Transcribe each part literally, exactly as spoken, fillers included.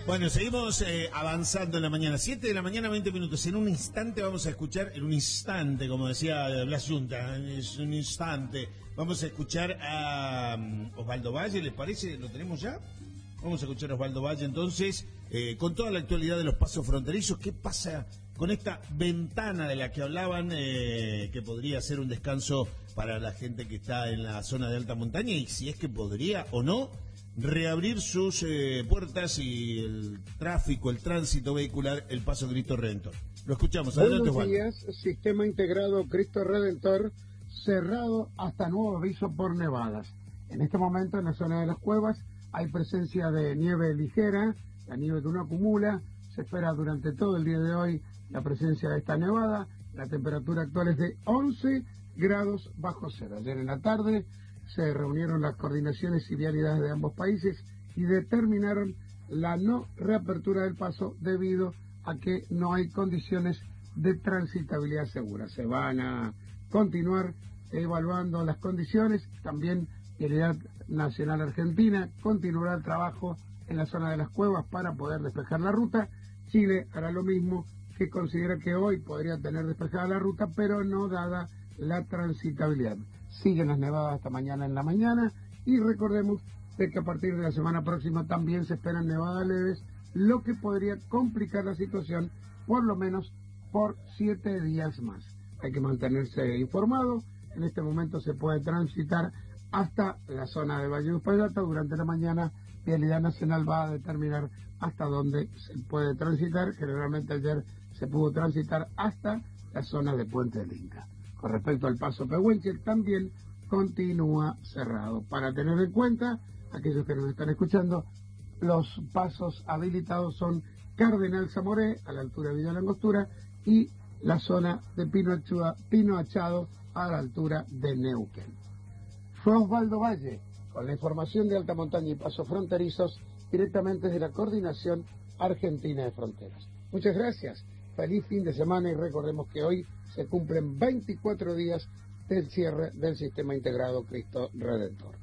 Bueno, seguimos eh, avanzando en la mañana. siete de la mañana, veinte minutos. En un instante vamos a escuchar, en un instante, como decía Blas Junta, es un instante. Vamos a escuchar a um, Osvaldo Valle, ¿les parece? ¿Lo tenemos ya? Vamos a escuchar a Osvaldo Valle entonces, eh, con toda la actualidad de los pasos fronterizos. ¿Qué pasa con esta ventana de la que hablaban, eh, que podría ser un descanso para la gente que está en la zona de alta montaña? Y si es que podría o no reabrir sus eh, puertas y el tráfico, el tránsito vehicular, el Paso Cristo Redentor. Lo escuchamos. Adelante, Buenos días, Sistema Integrado Cristo Redentor, cerrado hasta nuevo aviso por nevadas. En este momento en la zona de las cuevas hay presencia de nieve ligera, la nieve que uno acumula, se espera durante todo el día de hoy la presencia de esta nevada. La temperatura actual es de once grados bajo cero. Ayer en la tarde se reunieron las coordinaciones y vialidades de ambos países y determinaron la no reapertura del paso debido a que no hay condiciones de transitabilidad segura. Se van a continuar evaluando las condiciones. También Vialidad Nacional Argentina continuará el trabajo en la zona de las cuevas para poder despejar la ruta. Chile hará lo mismo, que considera que hoy podría tener despejada la ruta, pero no dada la transitabilidad. Siguen las nevadas hasta mañana en la mañana y recordemos de que a partir de la semana próxima también se esperan nevadas leves, lo que podría complicar la situación por lo menos por siete días más. Hay que mantenerse informado. En este momento se puede transitar hasta la zona de Valle de Uspallata. Durante la mañana Vialidad Nacional va a determinar hasta dónde se puede transitar. Generalmente ayer se pudo transitar hasta la zona de Puente del Inca. Con respecto al paso Pehuenche, también continúa cerrado. Para tener en cuenta, aquellos que nos están escuchando, los pasos habilitados son Cardenal Zamoré, a la altura de Villa Langostura, y la zona de Pino, Achua, Pino Achado, a la altura de Neuquén. Fue Osvaldo Valle, con la información de alta montaña y pasos fronterizos, directamente desde la Coordinación Argentina de Fronteras. Muchas gracias. Feliz fin de semana y recordemos que hoy se cumplen veinticuatro días del cierre del Sistema Integrado Cristo Redentor.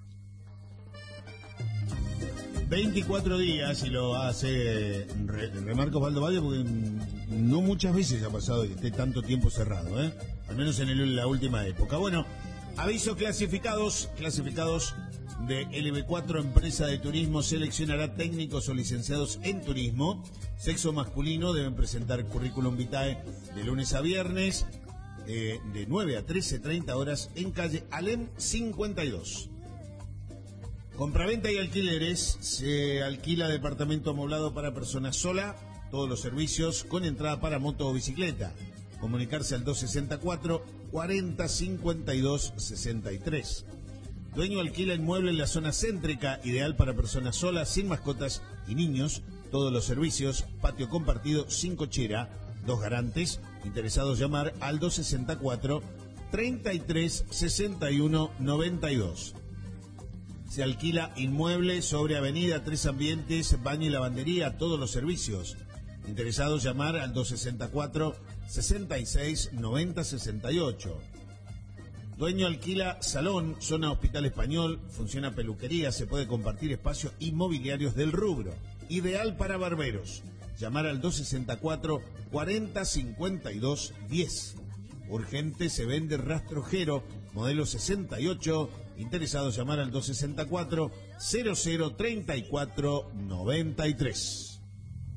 veinticuatro días, y lo hace, re, remarco Osvaldo Valle, porque no muchas veces ha pasado que esté tanto tiempo cerrado, ¿eh? Al menos en el, la última época. Bueno, aviso clasificados, clasificados de L B cuatro, Empresa de Turismo seleccionará técnicos o licenciados en turismo. Sexo masculino deben presentar currículum vitae de lunes a viernes, eh, de nueve a trece treinta horas en calle Alem cincuenta y dos. Compraventa y alquileres, se alquila departamento amoblado para persona sola, todos los servicios con entrada para moto o bicicleta. Comunicarse al doscientos sesenta y cuatro, cuarenta cincuenta y dos sesenta y tres. Dueño alquila inmueble en la zona céntrica, ideal para personas solas, sin mascotas y niños. Todos los servicios, patio compartido, sin cochera, dos garantes. Interesados llamar al doscientos sesenta y cuatro, treinta y tres sesenta y uno noventa y dos. Se alquila inmueble sobre avenida Tres Ambientes, baño y lavandería, todos los servicios. Interesados llamar al doscientos sesenta y cuatro, sesenta y seis noventa sesenta y ocho. Dueño alquila salón, zona Hospital Español, funciona peluquería, se puede compartir espacios inmobiliarios del rubro. Ideal para barberos. Llamar al doscientos sesenta y cuatro, cuarenta cincuenta y dos diez. Urgente se vende rastrojero, modelo sesenta y ocho. Interesados llamar al doscientos sesenta y cuatro, cero cero treinta y cuatro noventa y tres.